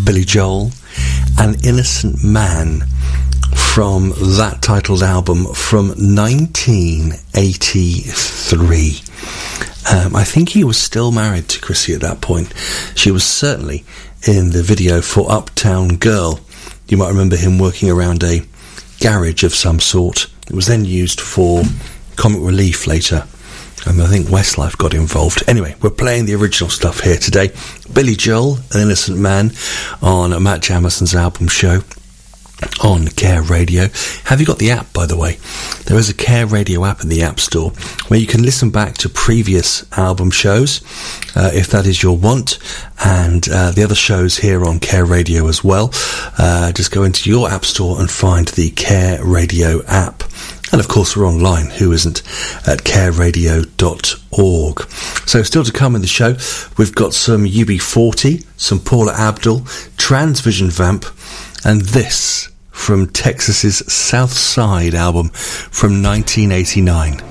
Billy Joel, An Innocent Man, from that titled album from 1983. I think he was still married to Chrissie at that point. She was certainly in the video for Uptown Girl. You might remember him working around a garage of some sort. It was then used for comic relief later. And I think Westlife got involved. Anyway, we're playing the original stuff here today. Billy Joel, An Innocent Man, on Matt Jamison's album show on Care Radio. Have you got the app, by the way? There is a Care Radio app in the App Store where you can listen back to previous album shows, if that is your want, and the other shows here on Care Radio as well. Just go into your App Store and find the Care Radio app. And of course, we're online, who isn't, at careradio.org. So still to come in the show, we've got some UB40, some Paula Abdul, Transvision Vamp, and this from Texas's South Side album from 1989.